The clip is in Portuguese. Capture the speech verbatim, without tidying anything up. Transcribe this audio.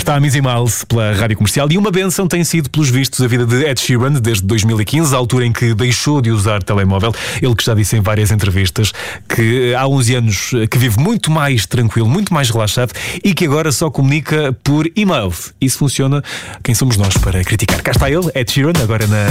está a Missy Miles pela Rádio Comercial e uma bênção tem sido, pelos vistos, a vida de Ed Sheeran desde dois mil e quinze, a altura em que deixou de usar telemóvel. Ele que já disse em várias entrevistas que há uns anos que vive muito mais tranquilo, muito mais relaxado e que agora só comunica por e-mail. Isso funciona. Quem somos nós para criticar? Cá está ele, Ed Sheeran, agora na